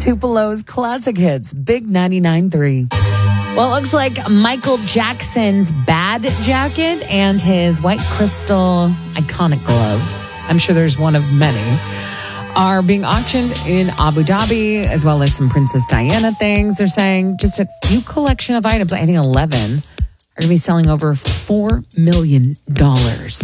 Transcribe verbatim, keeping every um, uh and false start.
Tupelo's classic hits, Big ninety-nine point three. Well, it looks like Michael Jackson's Bad jacket and his white crystal iconic glove, I'm sure there's one of many, are being auctioned in Abu Dhabi, as well as some Princess Diana things. They're saying just a few collection of items, I think eleven, are going to be selling over four million dollars.